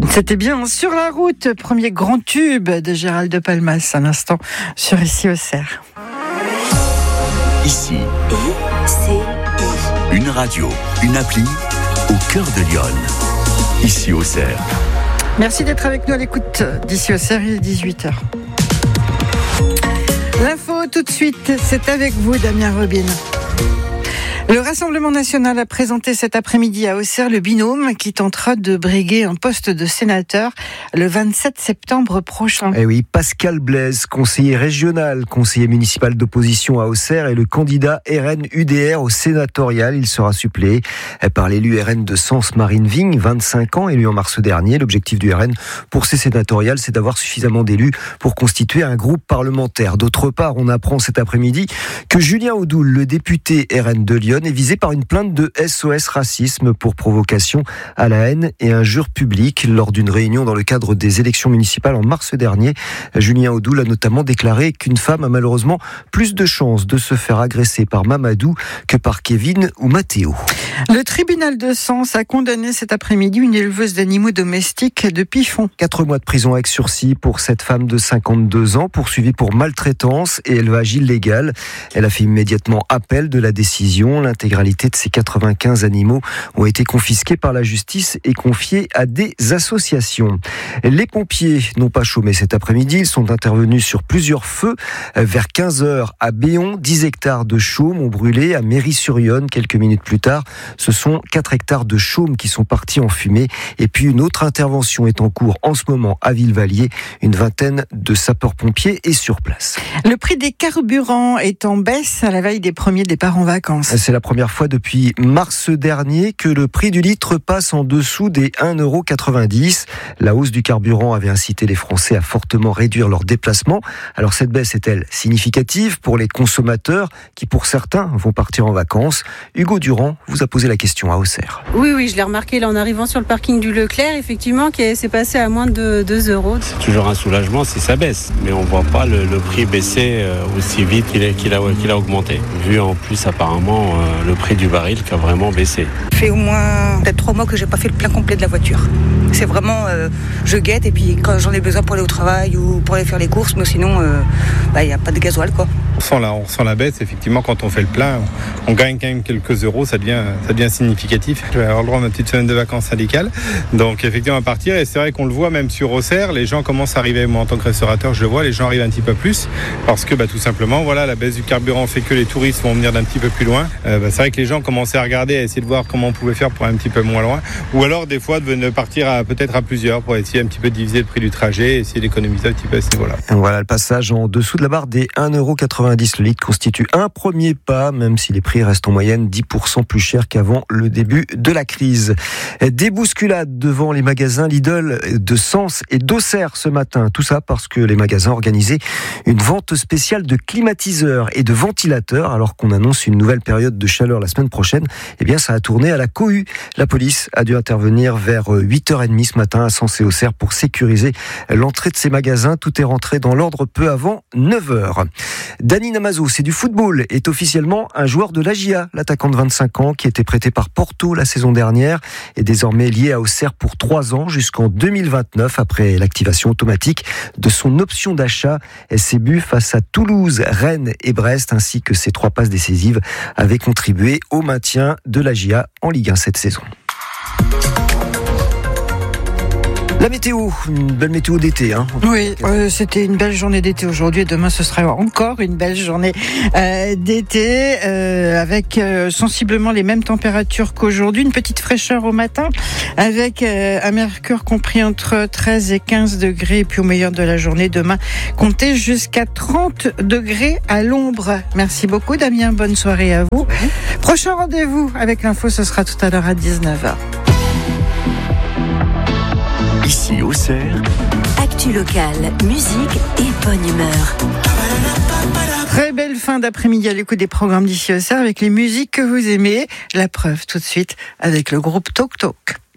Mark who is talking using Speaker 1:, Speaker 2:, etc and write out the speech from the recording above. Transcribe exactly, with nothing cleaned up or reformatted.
Speaker 1: C'était bien Sur la route, premier grand tube de Gérald de Palmas à l'instant sur Ici Auxerre.
Speaker 2: Ici,
Speaker 3: I C I.
Speaker 2: une radio, une appli au cœur de Lyon. Ici Auxerre.
Speaker 1: Merci d'être avec nous à l'écoute d'Ici Auxerre, il est dix-huit heures. L'info tout de suite, c'est avec vous Damien Robin. Le Rassemblement national a présenté cet après-midi à Auxerre le binôme qui tentera de briguer un poste de sénateur le vingt-sept septembre prochain.
Speaker 4: Eh oui, Pascal Blaise, conseiller régional, conseiller municipal d'opposition à Auxerre et le candidat R N U D R au sénatorial. Il sera suppléé par l'élu R N de Sens Marine Vigne, vingt-cinq ans, élu en mars dernier. L'objectif du R N pour ces sénatoriales, c'est d'avoir suffisamment d'élus pour constituer un groupe parlementaire. D'autre part, on apprend cet après-midi que Julien Audoul, le député R N de Lyon, est visé par une plainte de S O S Racisme pour provocation à la haine et injure publique. Lors d'une réunion dans le cadre des élections municipales en mars dernier, Julien Audoul a notamment déclaré qu'une femme a malheureusement plus de chances de se faire agresser par Mamadou que par Kevin ou Mathéo.
Speaker 1: Le tribunal de Sens a condamné cet après-midi une éleveuse d'animaux domestiques de Pifon.
Speaker 4: Quatre mois de prison avec sursis pour cette femme de cinquante-deux ans, poursuivie pour maltraitance et élevage illégal. Elle a fait immédiatement appel de la décision. L'intégralité de ces quatre-vingt-quinze animaux ont été confisqués par la justice et confiés à des associations. Les pompiers n'ont pas chômé cet après-midi. Ils sont intervenus sur plusieurs feux. Vers quinze heures à Béon, dix hectares de chaume ont brûlé. À Méry-sur-Yonne, quelques minutes plus tard, ce sont quatre hectares de chaume qui sont partis en fumée. Et puis une autre intervention est en cours en ce moment à Villevallier. Une vingtaine de sapeurs-pompiers est sur place.
Speaker 1: Le prix des carburants est en baisse à la veille des premiers départs en vacances.
Speaker 4: C'est la première fois depuis mars dernier que le prix du litre passe en dessous des un euro quatre-vingt-dix. La hausse du carburant avait incité les Français à fortement réduire leurs déplacements. Alors cette baisse est-elle significative pour les consommateurs qui, pour certains, vont partir en vacances? Hugo Durand vous a posé la question à Auxerre.
Speaker 5: Oui, oui, je l'ai remarqué là en arrivant sur le parking du Leclerc, effectivement, qui s'est passé à moins de deux euros.
Speaker 6: C'est toujours un soulagement si ça baisse, mais on ne voit pas le, le prix baisser aussi vite qu'il a, qu'il a, qu'il a augmenté. Vu en plus apparemment euh, le prix du baril qui a vraiment baissé.
Speaker 7: Ça fait au moins peut-être trois mois que j'ai pas fait le plein complet de la voiture. C'est vraiment, euh, je guette et puis quand j'en ai besoin pour aller au travail ou pour aller faire les courses, mais sinon, il euh, bah, n'y a pas de gasoil quoi.
Speaker 8: On sent, la, on sent la baisse, effectivement, quand on fait le plein, on gagne quand même quelques euros, ça devient, ça devient significatif. Je vais avoir le droit à ma petite semaine de vacances syndicales, donc effectivement à partir, et c'est vrai qu'on le voit même sur Auxerre, les gens commencent à arriver, moi en tant que restaurateur, je le vois, les gens arrivent un petit peu plus, parce que bah, tout simplement, voilà, la baisse du carburant fait que les touristes vont venir d'un petit peu plus loin. Euh, bah, c'est vrai que les gens commençaient à regarder, à essayer de voir comment on pouvait faire pour aller un petit peu moins loin, ou alors des fois de partir à, peut-être à plusieurs pour essayer un petit peu de diviser le prix du trajet, essayer d'économiser un petit peu à ce niveau-là.
Speaker 4: Voilà, le passage en dessous de la barre des un euro quatre-vingt-dix le litre constitue un premier pas, même si les prix restent en moyenne dix pour cent plus chers qu'avant le début de la crise. Des bousculades devant les magasins Lidl de Sens et d'Auxerre ce matin. Tout ça parce que les magasins organisaient une vente spéciale de climatiseurs et de ventilateurs, alors qu'on annonce une nouvelle période de chaleur la semaine prochaine. Eh bien, ça a tourné à la cohue. La police a dû intervenir vers huit heures trente ce matin à Sens et Auxerre pour sécuriser l'entrée de ces magasins. Tout est rentré dans l'ordre peu avant neuf heures. Dani Namazo, c'est du football, est officiellement un joueur de l'A J A. L'attaquant de vingt-cinq ans, qui était prêté par Porto la saison dernière, est désormais lié à Auxerre pour trois ans jusqu'en deux mille vingt-neuf, après l'activation automatique de son option d'achat. Ses buts face à Toulouse, Rennes et Brest, ainsi que ses trois passes décisives, avaient contribué au maintien de l'A J A en Ligue un cette saison. La météo, une belle météo d'été. Hein.
Speaker 1: Oui, euh, c'était une belle journée d'été aujourd'hui et demain ce sera encore une belle journée euh, d'été euh, avec euh, sensiblement les mêmes températures qu'aujourd'hui, une petite fraîcheur au matin avec euh, un mercure compris entre treize et quinze degrés et puis au meilleur de la journée demain, comptez jusqu'à trente degrés à l'ombre. Merci beaucoup Damien, bonne soirée à vous. Prochain rendez-vous avec l'info, ce sera tout à l'heure à dix-neuf heures.
Speaker 2: Ici Auxerre.
Speaker 3: Actu locale, musique et bonne humeur.
Speaker 1: Très belle fin d'après-midi à l'écoute des programmes d'Ici Auxerre avec les musiques que vous aimez. La preuve tout de suite avec le groupe Talk Talk.